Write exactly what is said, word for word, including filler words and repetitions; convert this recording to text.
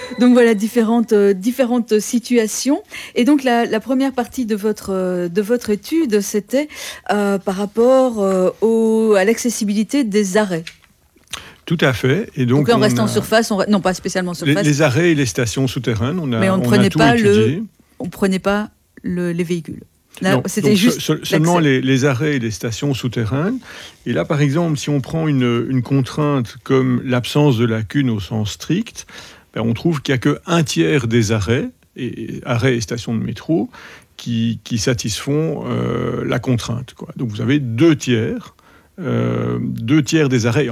Donc voilà, différentes, euh, différentes situations. Et donc la, la première partie de votre, euh, de votre étude, c'était euh, par rapport euh, au, à l'accessibilité des arrêts. Tout à fait. Et donc, Donc là, on, on reste a en surface, on, non pas spécialement en les, surface, les arrêts et les stations souterraines, on a, mais on ne on a prenait tout pas, étudié. le, on prenait pas le, les véhicules. Là, Non, c'était donc juste se, seulement les, les arrêts et les stations souterraines. Et là, par exemple, si on prend une, une contrainte comme l'absence de lacune au sens strict, ben on trouve qu'il n'y a qu'un tiers des arrêts, et, arrêts et stations de métro, qui, qui satisfont euh, la contrainte, quoi. Donc vous avez deux tiers, euh, deux tiers des arrêts.